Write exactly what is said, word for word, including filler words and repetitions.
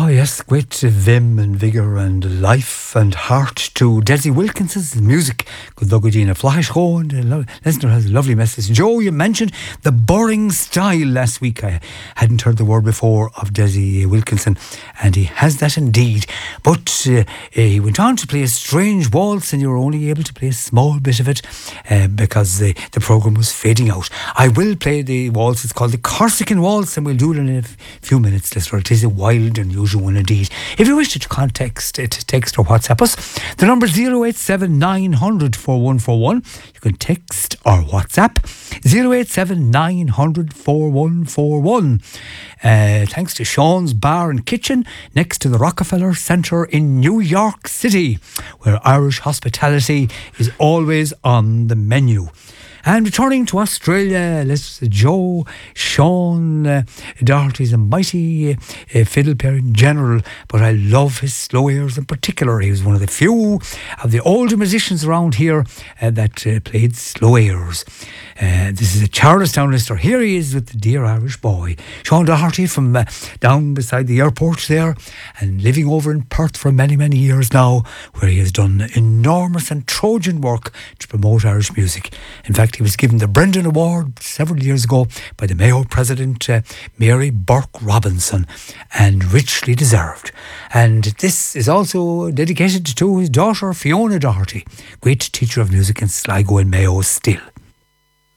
yes, great vim and vigour and life and heart to Desi Wilkinson's music. Good luck, Gina. Flash go and the listener has a lovely message. Joe, you mentioned the boring style last week. I hadn't heard the word before of Desi Wilkinson, and he has that indeed. But uh, he went on to play a strange waltz, and you were only able to play a small bit of it uh, because the, the programme was fading out. I will play the waltz. It's called the Corsican Waltz, and we'll do it in a f- few minutes, listener. It is a wild and unusual one indeed. If you wish to contact, to text or WhatsApp us, the number is zero eight seven nine hundred four one four one. You can text or WhatsApp zero eight seven nine hundred four one four one. Uh, thanks to Sean's Bar and Kitchen next to the Rockefeller Centre in New York City, where Irish hospitality is always on the menu. And returning to Australia, let's Joe, Sean uh, Doherty's a mighty uh, fiddle player in general, but I love his slow airs in particular. He was one of the few of the older musicians around here uh, that uh, played slow airs. Uh, this is a Charlestown listener. Here he is with the Dear Irish Boy. Sean Doherty from uh, down beside the airport there, and living over in Perth for many, many years now, where he has done enormous and Trojan work to promote Irish music. In fact, he was given the Brendan Award several years ago by the Mayo President, uh, Mary Burke Robinson, and richly deserved. And this is also dedicated to his daughter, Fiona Doherty, great teacher of music in Sligo and Mayo still.